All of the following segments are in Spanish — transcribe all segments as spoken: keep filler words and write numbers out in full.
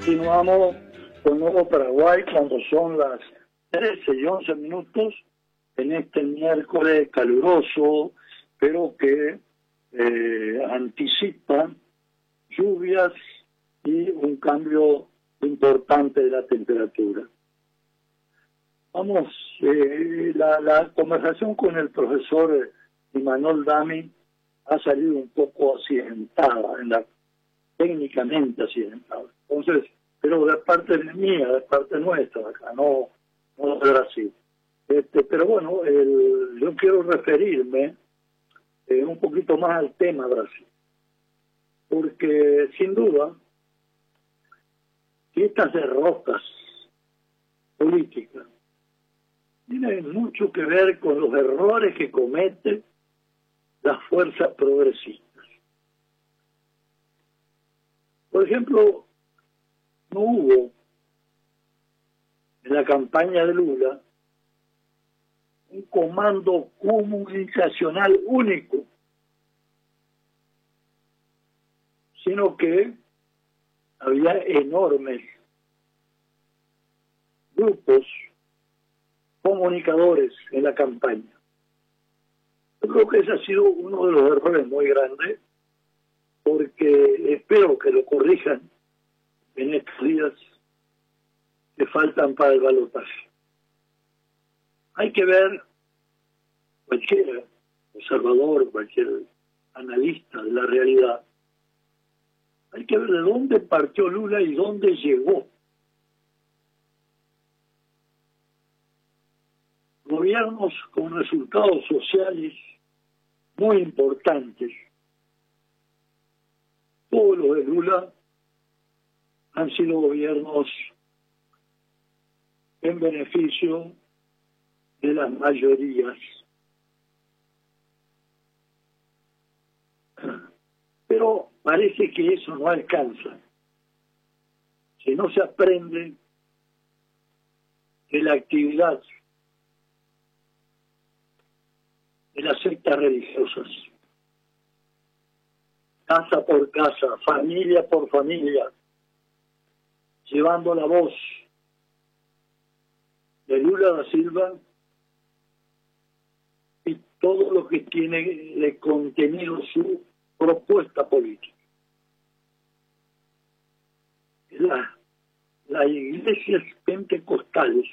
Continuamos con Nuevo Paraguay cuando son las trece y once minutos en este miércoles caluroso, pero que eh, anticipa lluvias y un cambio importante de la temperatura. Vamos, eh, la, la conversación con el profesor Imanol Dami ha salido un poco accidentada, en la, técnicamente accidentada. Entonces, pero de parte mía, de parte nuestra, acá, no, no de Brasil. Este, pero bueno, el, yo quiero referirme eh, un poquito más al tema Brasil. Porque, sin duda, estas derrotas políticas tienen mucho que ver con los errores que cometen las fuerzas progresistas. Por ejemplo, no hubo en la campaña de Lula un comando comunicacional único, sino que había enormes grupos comunicadores en la campaña. Yo creo que ese ha sido uno de los errores muy grandes, porque espero que lo corrijan en estos días que faltan para el balotaje. Hay que ver, cualquier observador, cualquier analista de la realidad, hay que ver de dónde partió Lula y dónde llegó. Gobiernos con resultados sociales muy importantes. Todos los de Lula han sido gobiernos en beneficio de las mayorías. Pero parece que eso no alcanza. Si no se aprende de la actividad de las sectas religiosas, casa por casa, familia por familia, llevando la voz de Lula da Silva y todo lo que tiene de contenido su propuesta política. La, las iglesias pentecostales,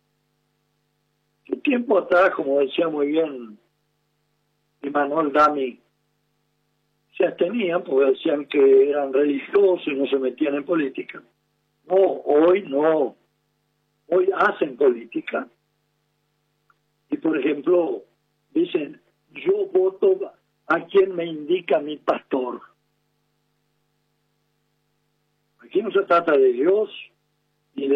un tiempo atrás, como decía muy bien Imanol Dami, se abstenían porque decían que eran religiosos y no se metían en política. No, hoy no. Hoy hacen política. Y, por ejemplo, dicen, yo voto a quien me indica mi pastor. Aquí no se trata de Dios,